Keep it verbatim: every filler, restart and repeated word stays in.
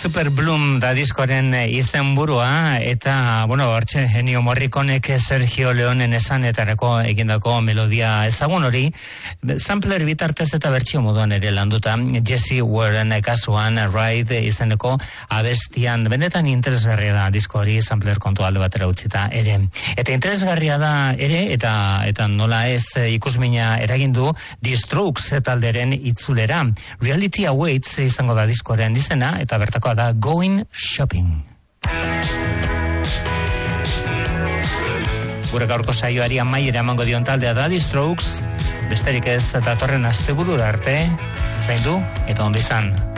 Super Bloom da diskoren izenburua, eta, bueno, hortxe, Ennio Morriconek Sergio Leonen esanetarako egindako melodia ezagun hori, sampler bitartez eta bertsio moduan ere landuta, Jesse Warren kasuan Ride izeneko abestian, benetan interesgarria da disko hori, sampler kontu alde batera utzita ere. Eta interesgarria da ere, eta eta nola ez ikusmina eragindu, The Strokes talderen itzulera. Reality Awaits izango da diskoaren izena, eta bertako da Going Shopping. Gure gaurko saioari amaiera emango dion taldea da The Strokes, besterik ez datorren asteburu arte, zaindu eta ondo izan.